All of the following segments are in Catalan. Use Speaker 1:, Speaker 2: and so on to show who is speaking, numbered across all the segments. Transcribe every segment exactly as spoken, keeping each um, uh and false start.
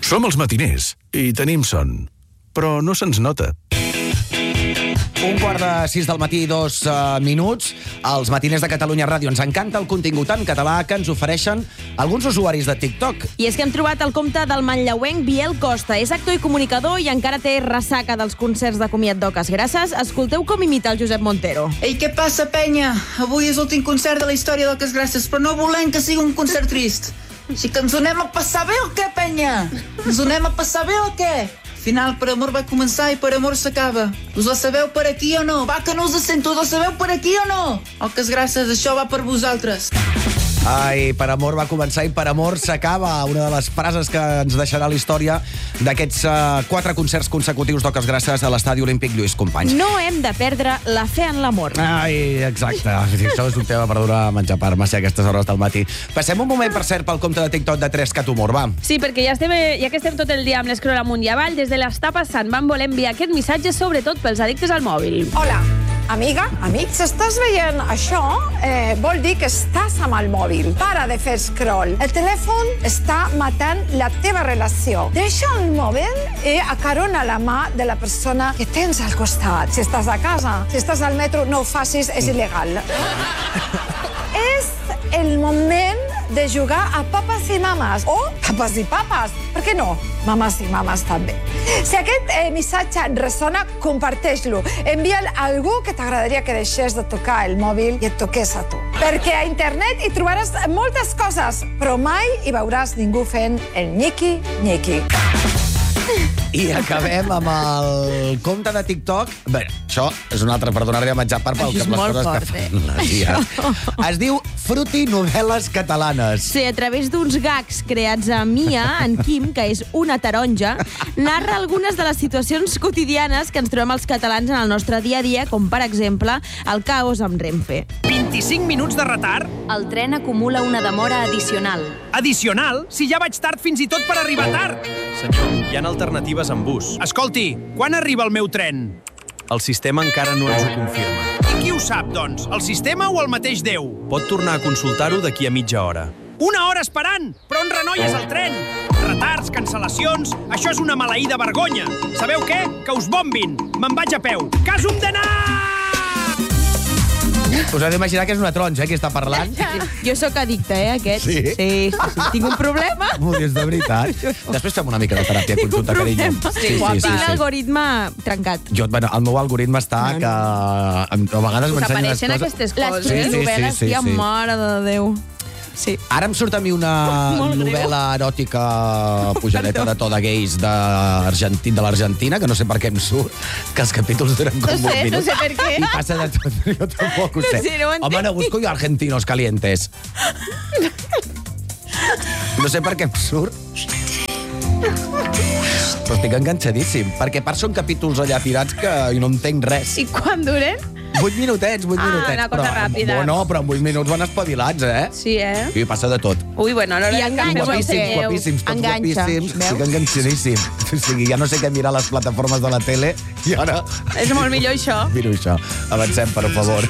Speaker 1: Som els matiners i tenim son, però no se'ns nota.
Speaker 2: Un quart de sis del matí, dos uh, minuts. Els matiners de Catalunya Ràdio. Ens encanta el contingut en català que ens ofereixen alguns usuaris de TikTok.
Speaker 3: I és que hem trobat el compte del manlleuenc Biel Costa. És actor i comunicador i encara té ressaca dels concerts de comiat d'Oques Grasses. Escolteu com imita el Josep Montero.
Speaker 4: Ei, què passa, penya? Avui és l'últim concert de la història d'Oques Grasses, però no volem que sigui un concert trist. Així que ens ho anem a passar bé o què, penya? Ens ho anem a passar bé o què? Al final, per amor va començar i per amor s'acaba. Us la sabeu per aquí o no? Va, que no us sento, us la sabeu per aquí o no? Oques Grasses, això va per vosaltres.
Speaker 2: Ai, per amor va començar i per amor s'acaba. Una de les frases que ens deixarà la història d'aquests uh, quatre concerts consecutius d'Oques Grasses a l'Estadi Olímpic Lluís Companys.
Speaker 3: No hem de perdre la fe en l'amor.
Speaker 2: Ai, exacte. Això és un tema per donar a menjar per massa a aquestes hores del matí. Passem un moment, per cert, pel compte de TikTok de tres Cat Humor, va.
Speaker 5: Sí, perquè ja, estem, ja que estem tot el dia amb l'escroll amunt i avall, des de l'està passant vam voler enviar aquest missatge sobretot pels addictes al mòbil.
Speaker 6: Hola, amiga, amic, si estàs veient això, eh, vol dir que estàs amb el mòbil. Para de fer scroll. El telèfon està matant la teva relació. Deixa el mòbil i acarona la mà de la persona que tens al costat. Si estàs a casa, si estàs al metro, no ho facis, és il·legal. És el moment de jugar a papes i mames. O papes i papes. Per què no? Mames i mames també. Si aquest eh, missatge ressona, comparteix-lo. Envia'l a algú que t'agradaria que deixés de tocar el mòbil i et toqués a tu. Perquè a internet hi trobaràs moltes coses, però mai hi veuràs ningú fent el nyiqui-nyiqui.
Speaker 2: I acabem amb el compte de TikTok. Bé, això és un altre per donar-li a menjar part pel
Speaker 3: Això és
Speaker 2: que les
Speaker 3: molt
Speaker 2: coses
Speaker 3: fort,
Speaker 2: que
Speaker 3: eh?
Speaker 2: fan la tia. Es diu Fruti Novel·les Catalanes.
Speaker 3: Sí, a través d'uns gags creats a Mia, en Quim, que és una taronja, narra algunes de les situacions quotidianes que ens trobem els catalans en el nostre dia a dia, com, per exemple, el caos amb Renfe.
Speaker 7: vint-i-cinc minuts de retard?
Speaker 3: El tren acumula una demora addicional.
Speaker 7: Addicional? Si ja vaig tard fins i tot per arribar tard!
Speaker 8: Senyor, hi ha alternatives en bus.
Speaker 7: Escolti, quan arriba el meu tren?
Speaker 8: El sistema encara no ens ho confirma.
Speaker 7: I qui ho sap, doncs? El sistema o el mateix Déu?
Speaker 8: Pot tornar a consultar-ho d'aquí a mitja hora.
Speaker 7: Una hora esperant! Però on renolles el tren? Retards, cancel·lacions... Això és una maleïda vergonya! Sabeu què? Que us bombin! Me'n vaig a peu! Casum d'anar!
Speaker 2: Us heu d'imaginar que és una taronja, eh, qui està parlant.
Speaker 3: Jo sóc addicta, eh, aquest.
Speaker 2: Sí?
Speaker 3: Sí, sí, sí. Tinc un problema.
Speaker 2: M'ho dius de veritat. Després fem una mica de teràpia, consulta, carinyo.
Speaker 3: Sí, sí, sí, Tinc l'algoritme trencat.
Speaker 2: Jo, bueno, el meu algoritme està no, no. que a vegades m'ensenya unes
Speaker 5: Us apareixen
Speaker 2: coses...
Speaker 5: aquestes
Speaker 3: Les
Speaker 5: coses.
Speaker 2: Sí, sí,
Speaker 3: novel·les,
Speaker 2: sí, sí,
Speaker 3: tia,
Speaker 2: sí.
Speaker 3: mare de Déu. Sí.
Speaker 2: Ara em surt a mi una novel·la eròtica pujadeta de to de gais de, Argenti, de l'Argentina, que no sé per què em surt, que els capítols duren com
Speaker 5: No sé,
Speaker 2: vuit minuts.
Speaker 5: no sé per què.
Speaker 2: I passa de tot, jo tampoc ho
Speaker 3: No
Speaker 2: sé.
Speaker 3: sé, no ho entenc.
Speaker 2: Home, no busco jo argentinos calientes. No sé per què em surt. Però estic enganxadíssim, perquè a part són capítols allà tirats que no entenc res.
Speaker 5: I quan duren?
Speaker 2: Vuit minutets, vuit
Speaker 5: Ah,
Speaker 2: minutets.
Speaker 5: una cosa
Speaker 2: però,
Speaker 5: ràpida.
Speaker 2: Bueno, però en vuit minuts van espavilats, eh?
Speaker 5: Sí, eh?
Speaker 2: I passa de tot.
Speaker 5: Ui, bueno, a l'hora
Speaker 3: I
Speaker 5: de
Speaker 3: enganxa,
Speaker 5: cafè ho
Speaker 3: guapíssims,
Speaker 5: feu.
Speaker 2: guapíssims, tots
Speaker 3: Enganxa,
Speaker 2: guapíssims.
Speaker 3: veus?
Speaker 2: Estic enganxadíssim. O sigui, ja no sé què mirar a les plataformes de la tele i ara...
Speaker 5: És molt millor això.
Speaker 2: Miro això. Avancem, per favor.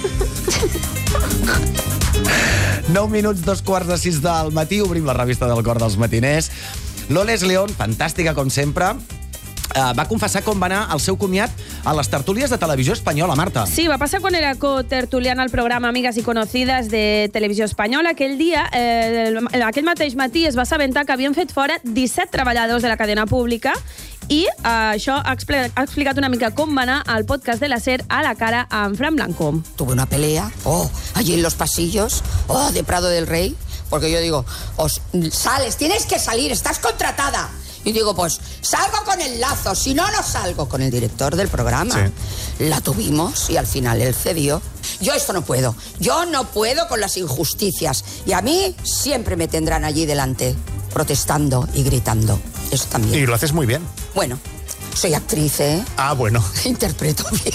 Speaker 2: nou minuts, dos quarts de sis del matí. Obrim la revista del Cor dels Matiners. Loles León, fantàstica com sempre, Uh, va confessar com va anar el seu comiat a les tertúlies de televisió espanyola, Marta.
Speaker 5: Sí, va passar quan era cotertuliana al programa Amigas y Conocidas de Televisió Espanyola. Aquell dia, eh, aquell mateix matí, es va assabentar que havien fet fora disset treballadors de la cadena pública i eh, això ha, expl ha explicat una mica com va anar al podcast de la SER a la cara amb Fran Blanco.
Speaker 9: Tuve una pelea, oh, allí en los pasillos, oh, de Prado del Rey, porque yo digo, os sales, tienes que salir, estás contratada. Y digo, pues, salgo con el lazo, si no, no salgo con el director del programa. Sí. La tuvimos y al final él cedió. Yo esto no puedo, yo no puedo con las injusticias. Y a mí siempre me tendrán allí delante, protestando y gritando. Eso también.
Speaker 10: Y lo haces muy bien.
Speaker 9: Bueno, Soy actriz, ¿eh?
Speaker 2: Ah, bueno.
Speaker 9: Interpreto bien.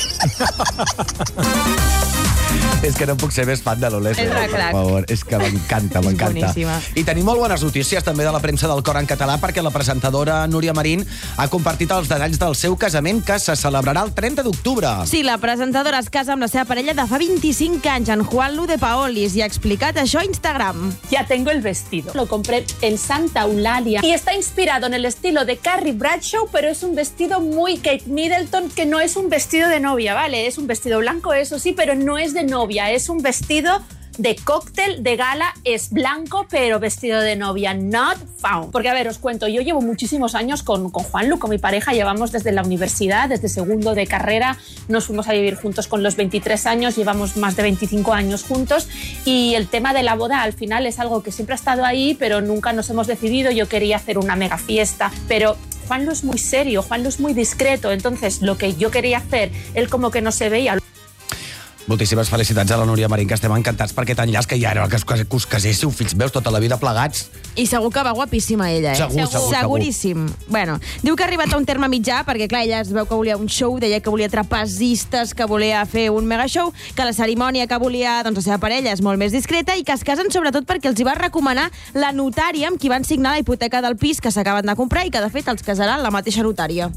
Speaker 2: És que no puc ser més fan de l'Oles
Speaker 3: És
Speaker 2: León, per
Speaker 3: crac.
Speaker 2: favor. És que m'encanta, m'encanta.
Speaker 3: boníssima.
Speaker 2: I tenim molt bones notícies també de la premsa del cor en català, perquè la presentadora Núria Marín ha compartit els detalls del seu casament, que se celebrarà el trenta d'octubre.
Speaker 3: Sí, la presentadora es casa amb la seva parella de fa vint-i-cinc anys, en Juanlu de Paolis, i ha explicat això a Instagram.
Speaker 10: Ya tengo el vestido. Lo compré en Santa Eulalia y está inspirado en el estilo de Carrie Bradshaw, pero es un vestido muy Kate Middleton, que no es un vestido de novia, ¿vale? Es un vestido blanco, eso sí, pero no es de novia. Es un vestido de cóctel, de gala, es blanco, pero vestido de novia, not found. Porque, a ver, os cuento, yo llevo muchísimos años con, con Juanlu, con mi pareja, llevamos desde la universidad, desde segundo de carrera, nos fuimos a vivir juntos con los veintitrés años, llevamos más de veinticinco años juntos, y el tema de la boda al final es algo que siempre ha estado ahí, pero nunca nos hemos decidido. Yo quería hacer una mega fiesta, pero Juanlu es muy serio, Juanlu es muy discreto, entonces lo que yo quería hacer, él como que no se veía.
Speaker 2: Moltíssimes felicitats a la Núria Marín, que estem encantats per aquest enllaç, que ja era que us, que us caséssiu, fills meus, tota la vida plegats.
Speaker 3: I segur que va guapíssima ella, eh?
Speaker 2: Segur, segur, segur.
Speaker 3: Seguríssim. Bueno, diu que ha arribat a un terme mitjà, perquè clar, ella es veu que volia un show, deia que volia trapezistes, que volia fer un mega show, que la cerimònia que volia, doncs, la seva parella és molt més discreta, i que es casen sobretot perquè els hi va recomanar la notària amb qui van signar la hipoteca del pis que s'acaben de comprar i que, de fet, els casarà la mateixa notària.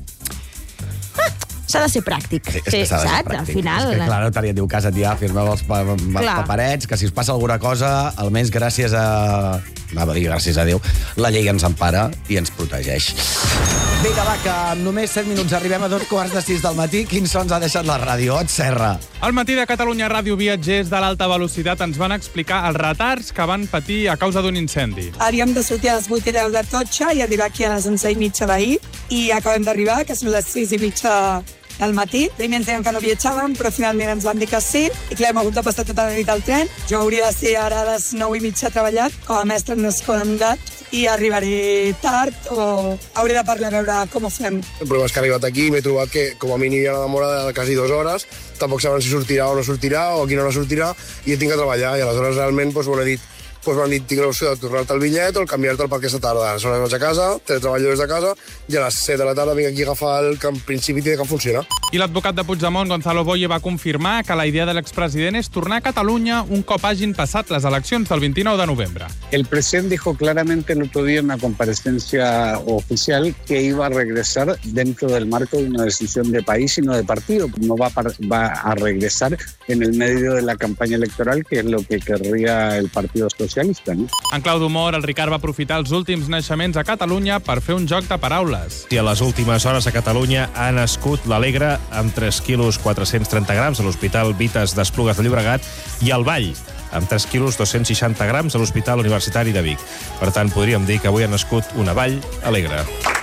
Speaker 3: Ah, s'ha de ser pràctic.
Speaker 2: Sí, és que s'ha de ser
Speaker 3: saps?
Speaker 2: pràctic.
Speaker 3: Al final...
Speaker 2: És que, clar, la notària et diu, casa't ja, firmeu els, pa els paperets, que si us passa alguna cosa, almenys gràcies a... Anava a dir gràcies a Déu, la llei ens empara i ens protegeix. Vinga, va, que en només set minuts arribem a dos quarts de sis del matí. Quins sons ha deixat la ràdio? Ot, Serra.
Speaker 11: Al matí de Catalunya Ràdio, viatgers de l'alta velocitat ens van explicar els retards que van patir a causa d'un incendi.
Speaker 12: Havíem de sortir a les vuit i deu de Totxa i arribar aquí a les onze i mitja d'ahir, i acabem d'arribar, que són les sis i mitja del matí. Primer ens deien que no viatjàvem, però finalment ens van dir que sí. I clar, hem hagut de passar tota la nit al tren. Jo hauria de ser ara a les nou i mitja treballat, com a mestre no és comandat, i arribaré tard o hauré de parlar a veure com ho fem.
Speaker 13: El problema és que he arribat aquí i m'he trobat que com a mínim hi ha una demora de quasi dues hores, tampoc saben si sortirà o no sortirà o a quina hora sortirà, i tinc que treballar, i aleshores realment doncs, m'ho he dit, doncs m'han dit, tinc l'opció de tornar-te el bitllet o el canviar-te per aquesta tarda. Aleshores vaig a casa, teletreballo des de casa, i a les set de la tarda vinc aquí a agafar el que en principi té que funcionar.
Speaker 11: I l'advocat de Puigdemont, Gonzalo Boye, va confirmar que la idea de l'expresident és tornar a Catalunya un cop hagin passat les eleccions del vint-i-nou de novembre.
Speaker 14: El presidente dijo claramente el otro día en una comparecencia oficial que iba a regresar dentro del marco de una decisión de país y no de partido. No va a, va a regresar en el medio de la campaña electoral, que es lo que querría el Partido Socialista, ¿no?
Speaker 11: En clau d'humor, el Ricard va aprofitar els últims naixements a Catalunya per fer un joc de paraules.
Speaker 15: I a les últimes hores a Catalunya ha nascut l'Alegre amb tres quilos quatre-cents trenta grams a l'Hospital Vitas d'Esplugues de Llobregat i el Vall amb tres quilos dos-cents seixanta grams a l'Hospital Universitari de Vic. Per tant, podríem dir que avui ha nascut una Vall alegre.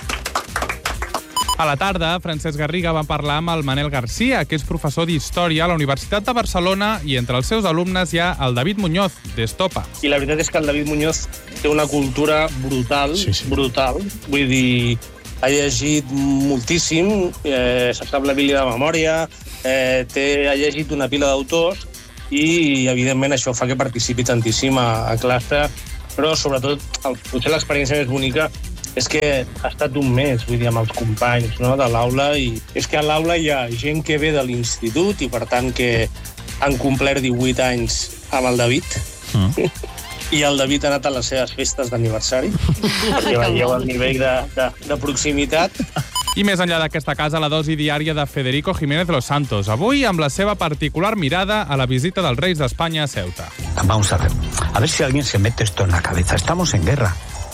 Speaker 11: A la tarda, Francesc Garriga va parlar amb el Manel Garcia, que és professor d'Història a la Universitat de Barcelona, i entre els seus alumnes hi ha el David Muñoz, d'Estopa.
Speaker 16: I la veritat és que el David Muñoz té una cultura brutal, sí, sí. brutal. Vull dir, ha llegit moltíssim, eh, se sap la Bíblia de memòria, eh, té, ha llegit una pila d'autors i, evidentment, això fa que participi tantíssim a, a classe, però, sobretot, el, potser l'experiència més bonica és que ha estat un mes, vull dir, amb els companys, no?, de l'aula, i és que a l'aula hi ha gent que ve de l'institut i, per tant, que han complert divuit anys amb el David, mm. i el David ha anat a les seves festes d'aniversari, perquè veieu el nivell de, de, de proximitat.
Speaker 11: I més enllà d'aquesta casa, la dosi diària de Federico Jiménez Los Santos, avui amb la seva particular mirada a la visita dels Reis d'Espanya a Ceuta.
Speaker 17: Vamos a ver, a ver si alguien se mete esto en la cabeza. Estamos en guerra.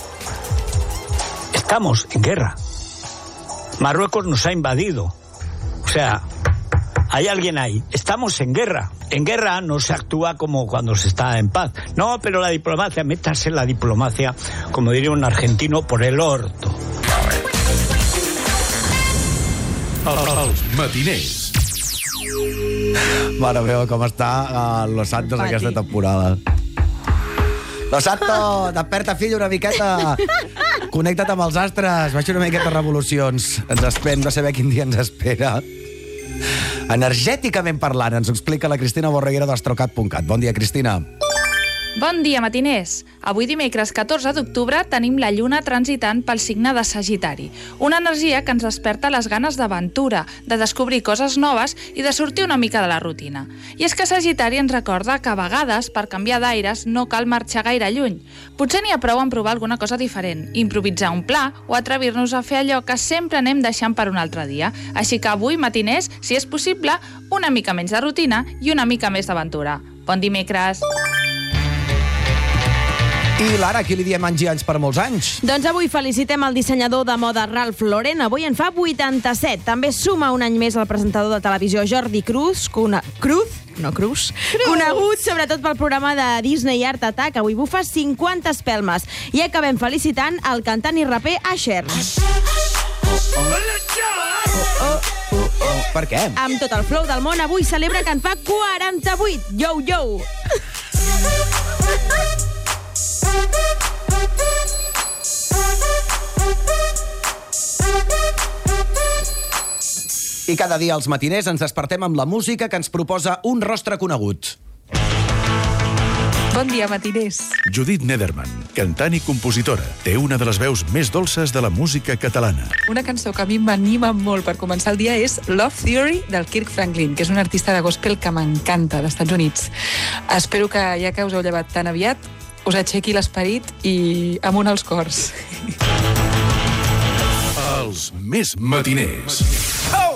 Speaker 17: Estamos en guerra. Marruecos nos ha invadido. O sea, hay alguien ahí. Estamos en guerra. En guerra no se actúa como cuando se está en paz. No, pero la diplomacia, métase la diplomacia, como diría un argentino, por el orto.
Speaker 1: Els matiners.
Speaker 2: Mare meva, com està uh, Los Santos Pati. Aquesta temporada. Los Santos, desperta, fill, una miqueta. Connecta't amb els astres, baixa una miqueta revolucions. Ens esperem de saber quin dia ens espera. Energèticament parlant, ens ho explica la Cristina Borreguera d'Astrocat punt cat. Bon dia, Cristina.
Speaker 18: Bon dia, matiners. Avui dimecres catorze d'octubre tenim la lluna transitant pel signe de Sagitari, una energia que ens desperta les ganes d'aventura, de descobrir coses noves i de sortir una mica de la rutina. I és que Sagitari ens recorda que a vegades, per canviar d'aires, no cal marxar gaire lluny. Potser n'hi ha prou en provar alguna cosa diferent, improvisar un pla o atrevir-nos a fer allò que sempre anem deixant per un altre dia. Així que avui, matiners, si és possible, una mica menys de rutina i una mica més d'aventura. Bon dimecres!
Speaker 2: I Lara, qui li diem anys i anys per molts anys?
Speaker 3: Doncs avui felicitem el dissenyador de moda Ralph Lauren. Avui en fa vuitanta-set. També suma un any més el presentador de televisió Jordi Cruz, una... Cruz? No, Cruz. Cruz. Conegut sobretot pel programa de Disney Art Attack. Avui bufa cinquanta espelmes. I acabem felicitant el cantant i raper Asher.
Speaker 2: Oh, oh, oh. Per què?
Speaker 3: Amb tot el flow del món, avui celebra que en fa quaranta-vuit. Yo, yo!
Speaker 2: I cada dia als matiners ens despertem amb la música que ens proposa un rostre conegut.
Speaker 19: Bon dia, matiners.
Speaker 1: Judit Nederman, cantant i compositora, té una de les veus més dolces de la música catalana.
Speaker 19: Una cançó que a mi m'anima molt per començar el dia és Love Theory del Kirk Franklin, que és un artista de gospel que m'encanta, d'Estats Units. Espero que, ja que us heu llevat tan aviat, us aixequi l'esperit i amunt als cors.
Speaker 1: Els més matiners.